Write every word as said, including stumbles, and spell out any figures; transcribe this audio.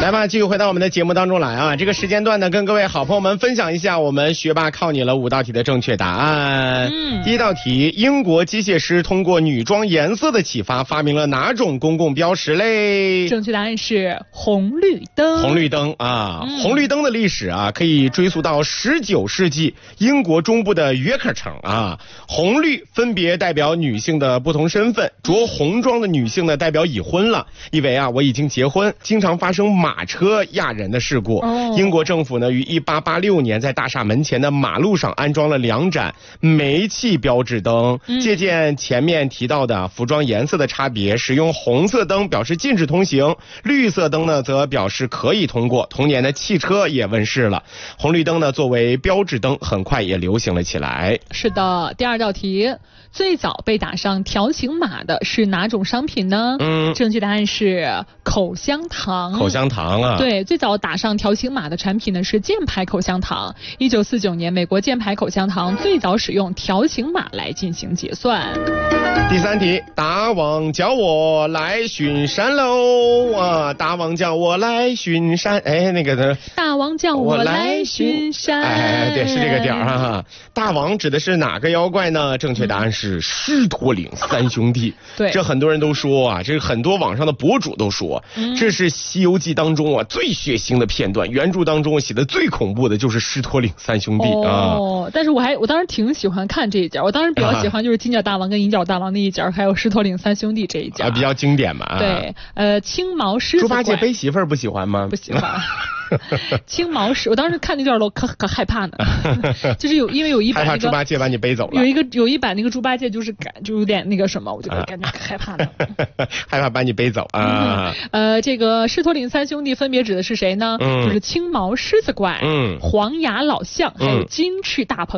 来吧，继续回到我们的节目当中来啊！这个时间段呢，跟各位好朋友们分享一下我们学霸靠你了五道题的正确答案。嗯，第一道题，英国机械师通过女装颜色的启发，发明了哪种公共标识嘞？ 正确答案是红绿灯。 红绿灯啊，嗯、红绿灯的历史啊，可以追溯到十九世纪英国中部的约克城啊。红绿分别代表女性的不同身份，着红装的女性呢代表已婚了，因为啊我已经结婚，经常发生马车压人的事故。哦、英国政府呢于一八八六年在大厦门前的马路上安装了两盏煤气标志灯，嗯、借鉴前面提到的服装颜色的差别，使用红色灯表示禁止通行，绿色灯呢则表示可以通过。同年的汽车也问世了，红绿灯呢作为标志灯很快也流行了起来。 是的，第二道题，最早被打上条形码的是哪种商品呢？嗯，正确答案是口香糖。 口香糖啊， 对，最早打上条形码的产品呢是箭牌口香糖。一九四九年，美国箭牌口香糖最早使用条形码来进行结算。 第三题，大王叫我来巡山喽啊！大王叫我来巡山，哎，那个的。 大王叫我来巡山， 哎，对，是这个点儿哈。大王指的是哪个妖怪呢？正确答案是狮驼岭三兄弟。 对， 这很多人都说啊，这很多网上的博主都说，嗯、这是《西游记》当中啊最血腥的片段，原著当中写的最恐怖的就是狮驼岭三兄弟啊。 哦，但是我还我当时挺喜欢看这一节，我当时比较喜欢就是金角大王跟银角大王那一节，还有狮驼岭三兄弟这一节啊， 比较经典嘛。 对，呃，青毛狮子怪。 猪八戒背媳妇儿不喜欢吗？ 不喜欢。青毛狮，我当时看那段都可可害怕呢，就是有因为有一版、那个、 害怕猪八戒把你背走了， 有一个有一版那个猪八戒就是感就有点那个什么，我就感觉可害怕了， 害怕把你背走啊、 嗯。呃，这个狮驼岭三兄弟分别指的是谁呢？嗯、就是青毛狮子怪、嗯、黄牙老象，还有金翅大鹏。